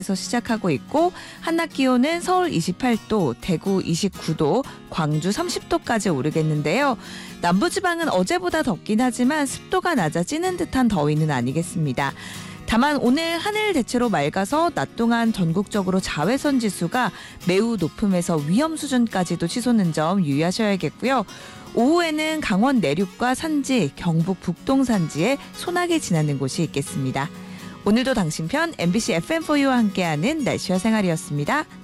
에서 시작하고 있고 한낮 기온은 서울 28도, 대구 29도, 광주 30도까지 오르겠는데요. 남부지방은 어제보다 덥긴 하지만 습도가 낮아 찌는 듯한 더위는 아니겠습니다. 다만 오늘 하늘 대체로 맑아서 낮 동안 전국적으로 자외선 지수가 매우 높음에서 위험 수준까지도 치솟는 점 유의하셔야겠고요. 오후에는 강원 내륙과 산지, 경북 북동 산지에 소나기 지나는 곳이 있겠습니다. 오늘도 당신 편 MBC FM4U와 함께하는 날씨와 생활이었습니다.